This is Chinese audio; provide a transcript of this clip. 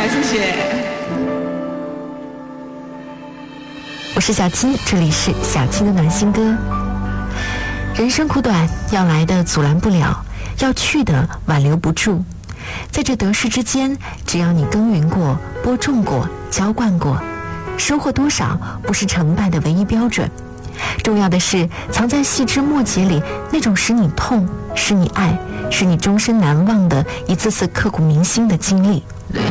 谢谢。 我是小七，这里是小七的暖心歌。人生苦短，要来的阻拦不了，要去的挽留不住。在这得失之间，只要你耕耘过、播种过、浇灌过，收获多少不是成败的唯一标准。重要的是藏在细枝末节里那种使你痛、使你爱、使你终身难忘的一次次刻骨铭心的经历。